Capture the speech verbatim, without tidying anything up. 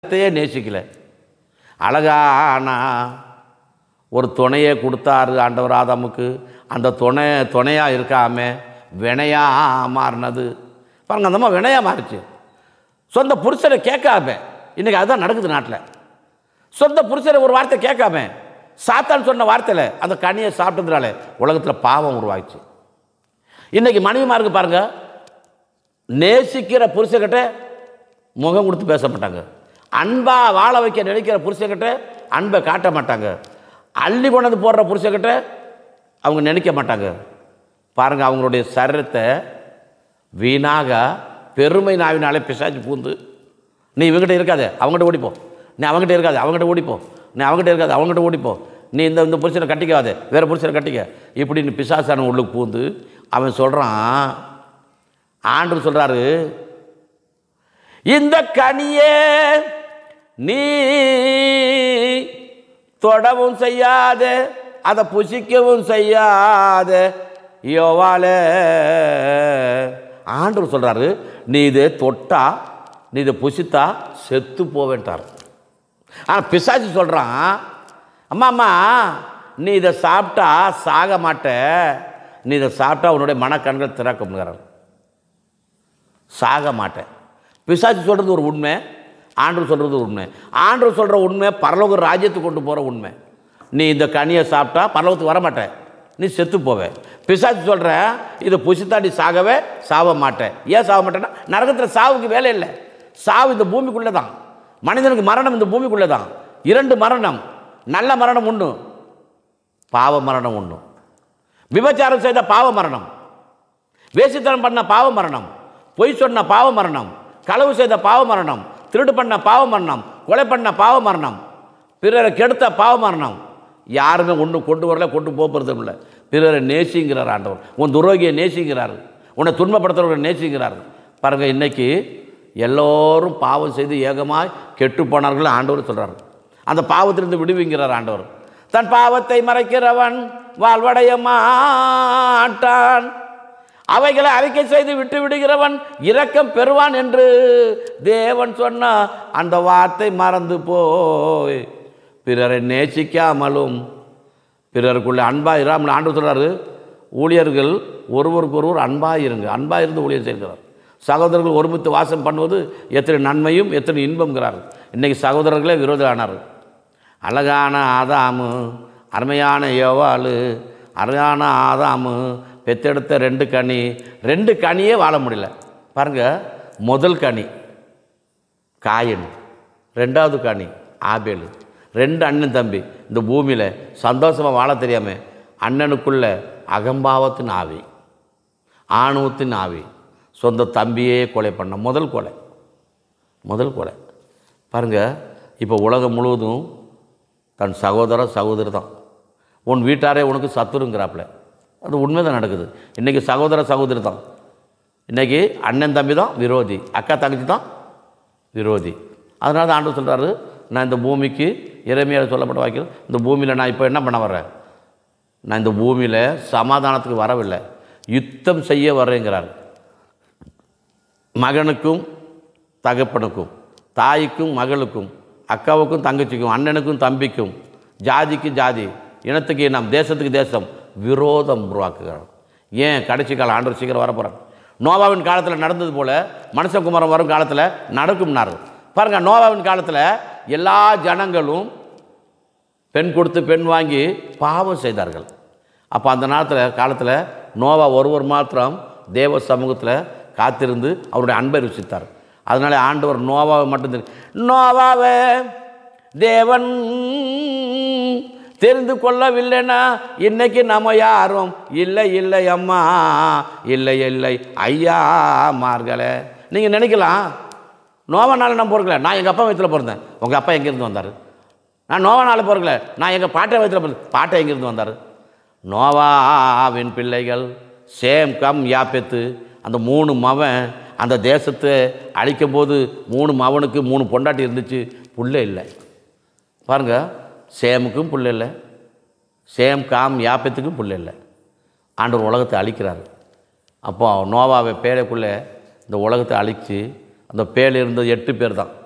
நேரத்தையே நேசிக்கல. அழகானா ஒரு துணையை கொடுத்தாரு ஆண்டவர் ஆதாமுக்கு. அந்த துணை துணையாக இருக்காம வினையாக மாறினது பாருங்க. அந்த அம்மா வினையாக மாறிச்சு. சொந்த புருஷனை கேட்காம, இன்றைக்கி அதுதான் நடக்குது நாட்டில். சொந்த புருஷனை ஒரு வார்த்தை கேட்காம சாத்தான் சொன்ன வார்த்தையில் அந்த கனியை சாப்பிட்டதுனால உலகத்தில் பாவம் உருவாகிச்சு. இன்றைக்கி மனைவிமாருக்கு பாருங்கள், நேசிக்கிற புருஷக்கிட்ட முகம் கொடுத்து பேச மாட்டாங்க. அன்பாக வாழ வைக்க நினைக்கிற புருஷக்கிட்ட அன்பை காட்ட மாட்டாங்க. அள்ளி கொண்டது போடுற புருஷக்கிட்ட அவங்க நினைக்க மாட்டாங்க. பாருங்கள், அவங்களுடைய சரீரத்தை வீணாக பெருமை நாவினாலே பிசாச்சு பூந்து, நீ இவங்ககிட்ட இருக்காது அவங்ககிட்ட ஓடிப்போ, நீ அவங்ககிட்ட இருக்காது அவங்ககிட்ட ஓடிப்போ, நீ அவங்ககிட்ட இருக்காது அவங்ககிட்ட ஓடிப்போ, நீ இந்த இந்த புருஷனை கட்டிக்காது வேறு புருஷனை கட்டிக்க, இப்படின்னு பிசாசான உள்ளுக்கு பூந்து அவன் சொல்கிறான். ஆண்டவர் சொல்கிறாரு, இந்த கனியே நீ தொடவும் செய்யாத, அதை புசிக்கவும் செய்யாத யோவாலே. ஆண்டவர் சொல்கிறாரு, நீ இதை தொட்டா, நீ இதை புசித்தா செத்து போவேன்ட்டார். ஆனால் பிசாசு சொல்கிறான், அம்மா அம்மா நீ இதை சாப்பிட்டா சாக மாட்ட, நீ இதை சாப்பிட்டா உன்னுடைய மனக்கண்கள் திறக்கும்ங்கிறார். சாக மாட்டேன். பிசாசு சொல்கிறது ஒரு உண்மை, ஆண்டவர் சொல்கிறது ஒரு உண்மை. ஆண்டவர் சொல்கிற உண்மை பரலோக ராஜ்யத்துக்கு கொண்டு போகிற உண்மை. நீ இந்த கனியை சாப்பிட்டா பரலோகத்துக்கு வரமாட்டேன், நீ செத்து போவேன். பிசாசு சொல்கிற இதை புசித்தா நீ சாகவே சாவ மாட்டேன். ஏன் சாக மாட்டேன்னா, நரகத்தில் சாவுக்கு வேலை இல்லை. சாவு இந்த பூமிக்குள்ளே தான். மனிதனுக்கு மரணம் இந்த பூமிக்குள்ளே தான். இரண்டு மரணம், நல்ல மரணம் ஒன்று, பாவ மரணம் ஒன்று. விபச்சாரம் செய்த பாவ மரணம், வேசித்தனம் பண்ண பாவ மரணம், பொய் சொன்ன பாவ மரணம், களவு செய்த பாவ மரணம், திருடு பண்ண பாவ மரணம், கொலை பண்ண பாவ மரணம், பிறரை கெடுத்த பாவ மரணம். யாருமே ஒன்று கொண்டு வரல, கொண்டு போகிறது இல்லை. பிறரை நேசிங்கிறார் ஆண்டவர். உன் துரோகியை நேசிக்கிறார், உன்னை துன்பப்படுத்துறவர்களை நேசிக்கிறார். பாருங்கள், இன்றைக்கி எல்லோரும் பாவம் செய்து ஏகமாய் கெட்டு போனார்கள் ஆண்டவர் சொல்கிறார். அந்த பாவத்திலிருந்து விடுவிங்கிறார் ஆண்டவர். தன் பாவத்தை மறைக்கிறவன் வாழ்வடைய மாட்டான், அவைகளை அறிக்கை செய்து விட்டு விடுகிறவன் இரக்கம் பெறுவான் என்று தேவன் சொன்ன அந்த வார்த்தை மறந்து போய் பிறரை நேசிக்காமலும் பிறருக்குள்ளே அன்பாக இராமல் ஆண்டவர் சொல்கிறாரு, ஊழியர்கள் ஒருவருக்கு ஒருவர் அன்பாக இருங்க, அன்பாக இருந்து ஊழியர் செய்கிறார். சகோதரர்கள் ஒருமித்து வாசம் பண்ணுவது எத்தனை நன்மையும் எத்தனை இன்பம்ங்கிறார். இன்றைக்கி சகோதரர்களே விரோதம் ஆனார். அழகான ஆதாமு, அருமையான யோவாளு, அழகான ஆதாமு பெத்தெடுத்த ரெண்டு கனி, ரெண்டு கனியே வாழ முடியல. பாருங்கள், முதல் கனி காயின், ரெண்டாவது கனி ஆபேல். ரெண்டு அண்ணன் தம்பி இந்த பூமியில் சந்தோஷமாக வாழ தெரியாமல் அண்ணனுக்குள்ள அகம்பாவத்தின் ஆவி, ஆணவத்தின் ஆவி, சொந்த தம்பியே கொலை பண்ண முதல் கொலை, முதல் கொலை. பாருங்கள், இப்போ உலகம் முழுவதும் தன் சகோதர சகோதரி தான். உன் வீட்டாரே உனக்கு சத்துருங்கிறாப்புல. அது உண்மை தான் நடக்குது. இன்றைக்கி சகோதர சகோதரி தான், இன்றைக்கி அண்ணன் தம்பி தான் விரோதி, அக்கா தங்கச்சி தான் விரோதி. அதனால தான் ஆண்டவர் சொல்கிறாரு, நான் இந்த பூமிக்கு இறைமையாக சொல்லப்பட்ட வாக்கியம், இந்த பூமியில் நான் இப்போ என்ன பண்ண வர்றேன், நான் இந்த பூமியில் சமாதானத்துக்கு வரவில்லை, யுத்தம் செய்ய வர்றேங்கிறார். மகனுக்கும் தகப்பனுக்கும், தாய்க்கும் மகளுக்கும், அக்காவுக்கும் தங்கச்சிக்கும், அண்ணனுக்கும் தம்பிக்கும், ஜாதிக்கு ஜாதி, இனத்துக்கு இனம், தேசத்துக்கு தேசம் விரோதம் உருவாக்குகிறார். ஏன் கடைசி காலம் ஆண்டவர் சீக்கிரம் வரப்போகிறார். நோவாவின் காலத்தில் நடந்தது போல் மனுஷகுமாரன் வரும் காலத்தில் நடக்கும்னாரு. பாருங்கள், நோவாவின் காலத்தில் எல்லா ஜனங்களும் பெண் கொடுத்து பெண் வாங்கி பாவம் செய்தார்கள். அப்போ அந்த நேரத்தில் காலத்தில் நோவா ஒருவர் மாத்திரம் தேவ சமூகத்தில் காத்திருந்து அவருடைய அன்பை ருசித்தார். அதனால ஆண்டவர் நோவாவை மட்டும் தெரியும், நோவாவை தேவன் தெரிந்து கொள்ளவில்லைன்னா இன்னைக்கு நம்ம யாரும் இல்லை இல்லை அம்மா, இல்லை இல்லை ஐயா மார்களே. நீங்கள் நினைக்கலாம், நோவா நாள் நான் பிறக்கல, நான் எங்கள் அப்பா வயிற்றில் பிறந்தேன், உங்கள் அப்பா எங்கேருந்து வந்தார். நான் நோவா நாள் பிறக்கல, நான் எங்கள் பாட்டை வயிற்றில் பிறந்தேன், பாட்டை எங்கேருந்து வந்தார். நோவாவின் பிள்ளைகள் சேம் கம் யாப்பெத்து, அந்த மூணு மவன் அந்த தேசத்தை அழிக்கும் போது மூணு மவனுக்கு மூணு பொண்டாட்டி இருந்துச்சு, புள்ள இல்லை. பாருங்கள், சேமுக்கும் புள்ள இல்லை, சேம் காம் யாப்பத்துக்கும் புள்ள இல்லை. ஆண்டவர் உலகத்தை அழிக்கிறார். அப்போ நோவாவை பேரைக்குள்ளே இந்த உலகத்தை அழித்து அந்த பேர் இருந்தது எட்டு பேர் தான்.